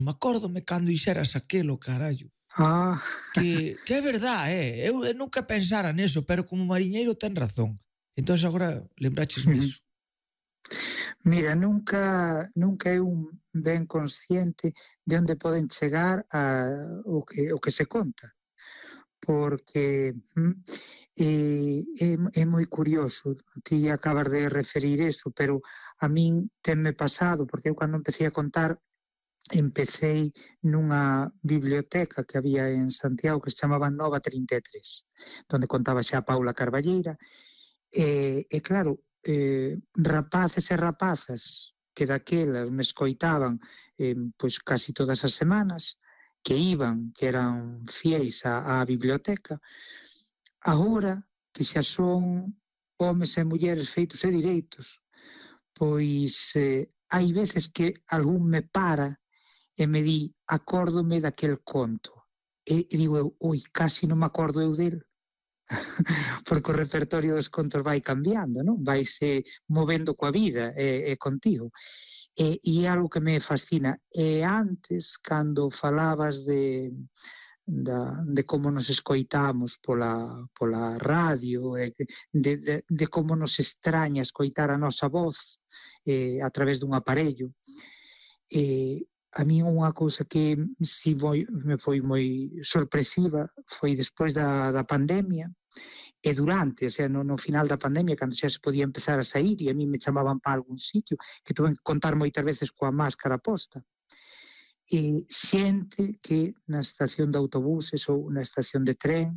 Me acórdome cando ixeras aquelo, carallo. Ah, Que é verdade, eu nunca pensara neso, pero como mariñeiro ten razón. Entón agora lembrachesme iso. mira, nunca é un ben consciente de onde poden chegar o que se conta, porque é moi curioso, ti acabas de referir eso, pero a min tenme pasado, porque eu cando empecé a contar, empecé nunha biblioteca que había en Santiago que se chamaba Nova 33, donde contaba xa Paula Carballeira, e claro, rapaces e rapazas que daquelas me escoitaban pois casi todas as semanas, que iban, que eran fieis á biblioteca, agora que xa son homes e mulleres feitos e direitos, pois hai veces que algún me para e me di, acórdome daquel conto. E digo eu, ui, casi non me acordo eu del. Porque o repertorio dos contos vai cambiando, non? Vaise movendo coa vida e contigo. E é algo que me fascina. E antes, cando falabas de como nos escoitamos pola radio, de como nos extraña escoitar a nosa voz a través dun aparello, a mí unha cousa que si me foi moi sorpresiva foi despois da pandemia e durante, o sea, no final da pandemia, cando xa se podía empezar a sair e a mí me chamaban para algún sitio, que tuve que contar moitas veces coa máscara posta. E xente que na estación de autobuses ou na estación de tren,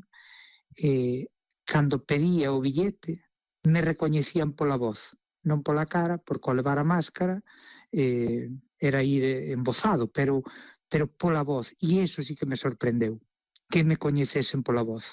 cando pedía o billete, me recoñecían pola voz, non pola cara, porque ao levar a máscara era ir embozado, pero pola voz. E iso sí que me sorprendeu, que me coñecesen pola voz.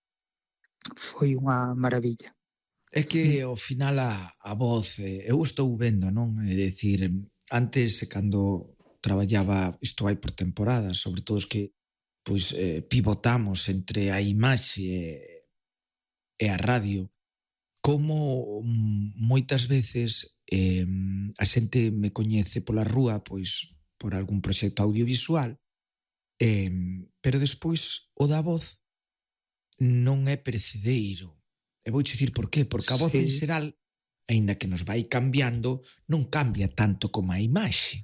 Foi unha maravilla. É que ao final a voz, eu estou vendo, non? É dicir, antes cando traballaba, isto vai por temporadas, sobre todo os que pois pivotamos entre a imaxe e a radio, como moitas veces a xente me coñece pola rúa pois por algún proxecto audiovisual, pero despois o da voz non é perecedeiro. E vou dicir por qué, porque a voz en xeral, aínda que nos vai cambiando, non cambia tanto como a imaxe.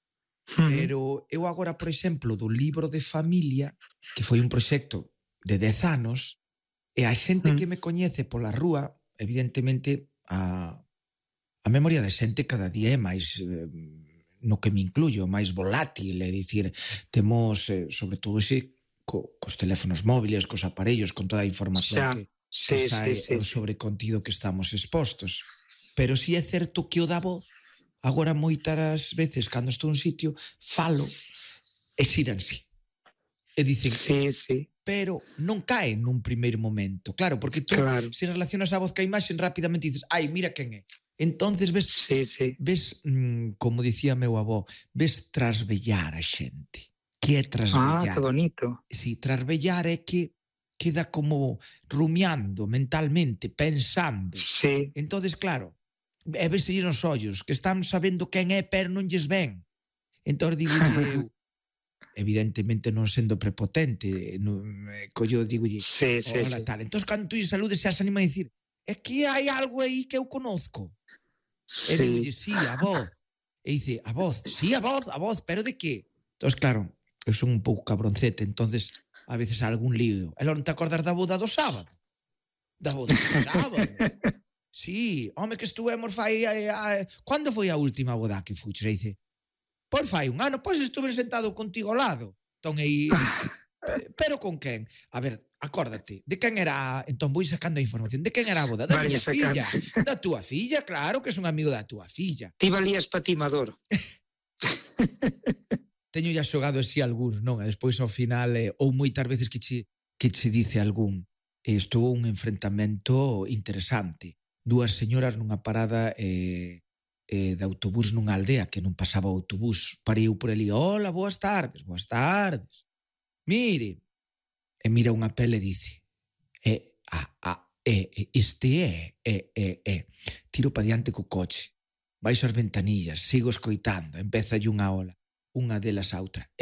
Pero eu agora, por exemplo, do libro de familia, que foi un proxecto de 10 anos, e a xente que me coñece pola rúa, evidentemente, a memoria da xente cada día é máis, no que me incluyo, máis volátil, é dicir, temos, sobre todo cos teléfonos móviles, cos aparellos, con toda a información que sai sobre contido que estamos expostos. Pero si é certo que o da voz, agora moitas veces, cando estou en un sitio, falo e xíranse. E dicen, pero non cae nun primeiro momento. Claro, porque tú, se relacionas a voz ca imaxe, rapidamente dices, ai, mira quen é. Entonces ves, como dicía meu avó, ves trasvellar a xente. Que é trasvellar? Ah, que bonito. Si, trasvellar é que queda como rumiando mentalmente, pensando. Entonces, claro, e veselle nos ollos, que están sabendo quen é, pero non lles ven. Entón, digo eu, evidentemente non sendo prepotente, collo, digo hola, tal. Entón, cando tú lle saludes, xa se anima a dicir, é que hai algo aí que eu conozco. E digo, sí, a voz. E dice, a voz, sí, a voz, pero de que? Entón, claro, eu son un pouco cabroncete, entonces a veces algún lío. E non te acordas da boda do sábado? Da boda do sábado. Sí, home, que estuvemos fai... Cando foi a última boda que fuches? E dice, pois fai un ano, pois estuve sentado contigo ao lado. Entón, aí... Pero con quen? A ver, acórdate, de quen era... Entón vou sacando a información. De quen era a boda? Da miña filla. Da túa filla, claro que son amigo da túa filla. Ti valías patimador. Teño ya xogado así algúns, non? E despois ao final, ou moitas veces que che dice algún, estou un enfrentamento interesante. Dúas señoras nunha parada de autobús nunha aldea que non pasaba o autobús. Parei por ali, hola, boas tardes. Mire, e mira unha pele e dice, tiro pa diante co coche, baixo as ventanillas, sigo escoitando, empeza unha ola, unha delas a outra.